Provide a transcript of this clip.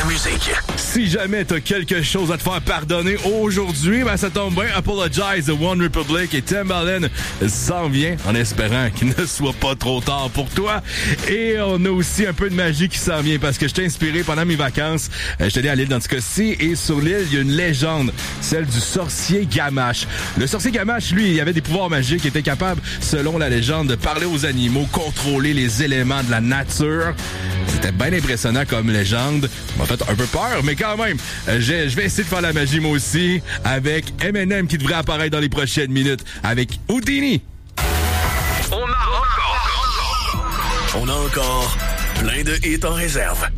musique. Si jamais t'as quelque chose à te faire pardonner aujourd'hui, ben ça tombe bien. Apologize de One Republic et Timbaland s'en vient en espérant qu'il ne soit pas trop tard pour toi. Et on a aussi un peu de magie qui s'en vient parce que je t'ai inspiré pendant mes vacances. J'étais allé à l'île dans ce cas-ci et sur l'île, il y a une légende, celle du sorcier Gamache. Le sorcier Gamache, lui, il avait des pouvoirs magiques, il était capable, selon la légende, de parler aux animaux, contrôler les éléments de la nature. C'était bien impressionnant comme légende. Ça m'a fait un peu peur, mais quand même, je vais essayer de faire la magie moi aussi avec Eminem qui devrait apparaître dans les prochaines minutes avec Houdini. On a encore plein de hits en réserve.